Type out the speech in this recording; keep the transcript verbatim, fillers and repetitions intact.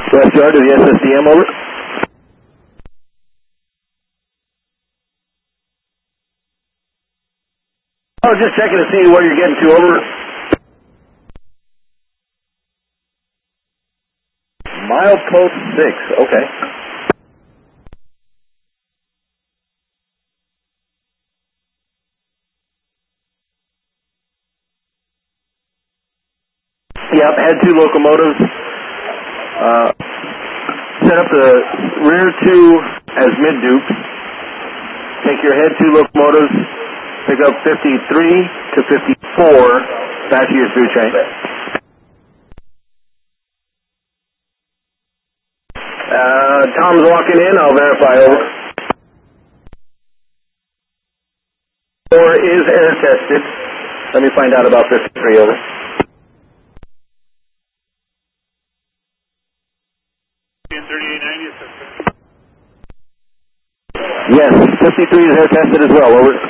West Yard to the S S D M, over. Oh, just checking to see where you're getting to, over. Milepost six, okay. Yep, had two locomotives. Uh, set up the rear two as mid-dupes. Take your head two locomotives. Pick up fifty-three to fifty-four passengers through train. Uh, Tom's walking in. I'll verify, over. Four is air tested. Let me find out about fifty-three, over. Yes, fifty-three is air tested as well, over.